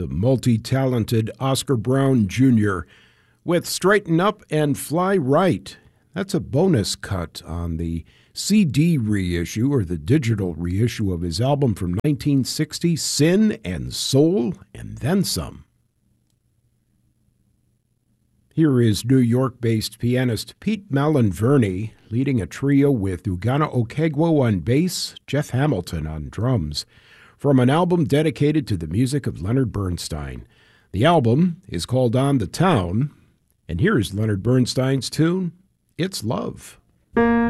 the multi-talented Oscar Brown Jr. with Straighten Up and Fly Right. That's a bonus cut on the CD reissue or the digital reissue of his album from 1960, Sin and Soul and Then Some. Here is New York-based pianist Pete Malinverni leading a trio with Ugana Okegwo on bass, Jeff Hamilton on drums, from an album dedicated to the music of Leonard Bernstein. The album is called On the Town, and here is Leonard Bernstein's tune, It's Love.